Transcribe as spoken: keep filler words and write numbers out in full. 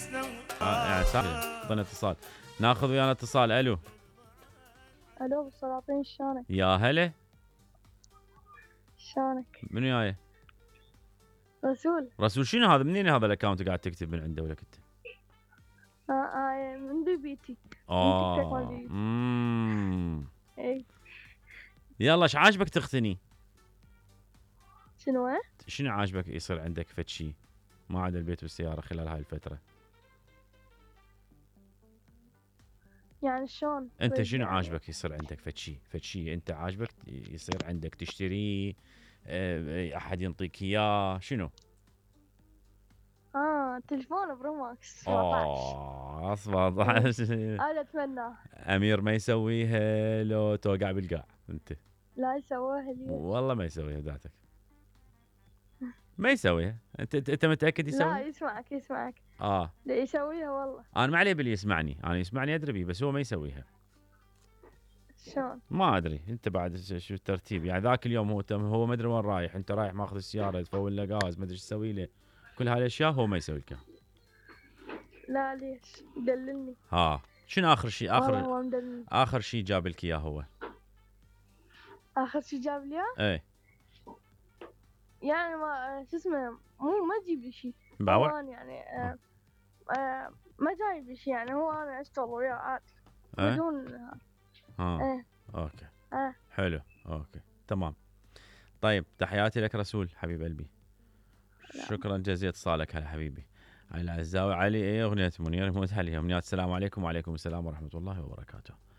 آه يعني سامع ضن اتصال. ناخذ ويانا اتصال. الو الو بالسلاطين، شلونك؟ يا هلا. شلونك؟ منو جاي؟ رسول. رسول شنو هذا؟ منين هذا الاكونت قاعد تكتب من عنده ولا كنت؟ اه اه من بي بي تي. اه من امم اي. يلا ايش عاجبك تختني؟ شنو؟ شنو عاجبك يصير عندك فد شي ما عدا البيت والسياره خلال هاي الفتره؟ يعني شلون؟ انت طيب شنو يعني. عاجبك يصير عندك فد شي فد شي انت عاجبك يصير عندك تشتريه؟ اه احد ينطيك اياه شنو؟ اه تلفون برو ماكس سبعطعش. اه سبعطعش. هذا اتمناه. امير ما يسويها لو توقع بالقاع انت. لا يسووها ليش؟ والله ما يسويها ذاتك. ما يسويها. انت انت متاكد لا يسوي؟ يسمعك يسمعك. اه لا يسويها والله. انا ما عليه باللي يسمعني، انا يسمعني ادري بيه بس هو ما يسويها. شلون؟ ما ادري انت بعد شو الترتيب يعني. ذاك اليوم هو تم هو ما ادري وين رايح، انت رايح ماخذ السياره تفول له غاز ما ادري ايش تسوي له، كل هالاشياء هو ما يسوي لك. لا ليش؟ دللني. ها شنو اخر شيء والله اخر هو مدللني. اخر شيء جاب لك اياه هو؟ اخر شي جاب لي إياه؟ ايه يعني ما شو اسمه، مو ما تجيب لي شي. هو باوع. أنا يعني آه آه ما جايب لي شي، يعني هو انا اشتغل وياه عادي ايه بدون. ها ايه. اوكي اه. حلو اوكي تمام. طيب تحياتي لك رسول حبيب قلبي. لا. شكرا جزيلا اتصالك هلا حبيبي. علي العزاوي علي ايه اغنيه منير يموت عليها امنيات. السلام عليكم وعليكم السلام ورحمه الله وبركاته.